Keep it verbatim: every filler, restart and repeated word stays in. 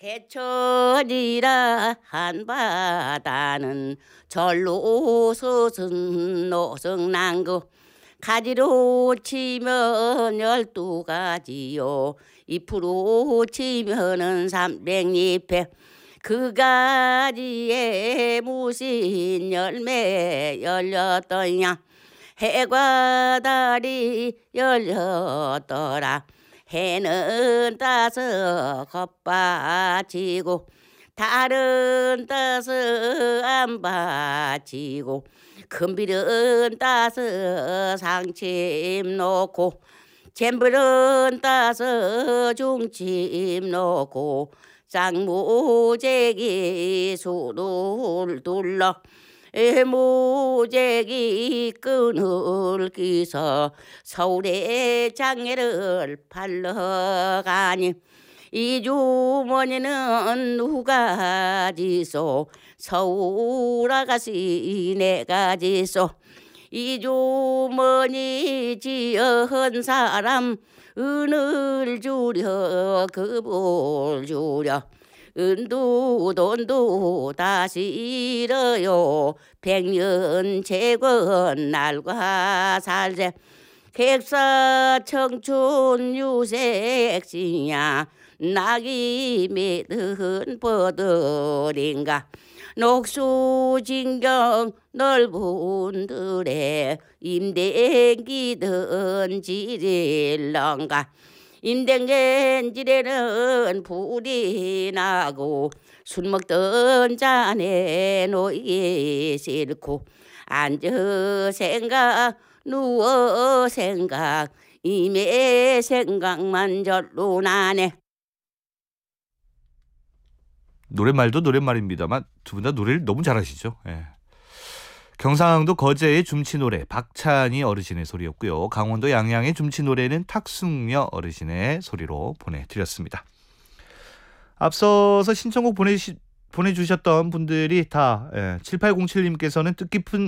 개천이라 한바다는 절로 솟은 노성난구 가지로 치면 열두 가지요 잎으로 치면은 삼백잎에 그 가지에 무신 열매 열렸더냐 해과 달이 열렸더라. 해는 따서 겉바지고 달은 따서 안 바지고 금빌은 따서 상침 놓고 잼불은 따서 중침 놓고 쌍무재기 수를 둘러 무재기 끈을 끼서 서울의 장애를 팔러 가니 이 주머니는 누가 지소 서울 아가씨 내가 지소 이 주머니 지은 사람 은을 주려 급을 주려 은도 돈도 다시 잃어요 백년 재건 날과 살세 객사 청춘 유색시냐 낙이 매든 버들인가 녹수진경 넓은 들에 임댕기든 지릴런가 임댕겐지레는 불이 나고 술 먹던 잔에 놓이 싫고 앉아 생각 누워 생각 이매 생각만 절로 나네. 노랫말도 노랫말입니다만 두 분 다 노래를 너무 잘하시죠. 예. 경상도 거제의 줌치노래 박찬희 어르신의 소리였고요. 강원도 양양의 줌치노래는 탁숙녀 어르신의 소리로 보내드렸습니다. 앞서서 신청곡 보내시, 보내주셨던 분들이 다 예, 칠팔공칠님께서는 뜻깊은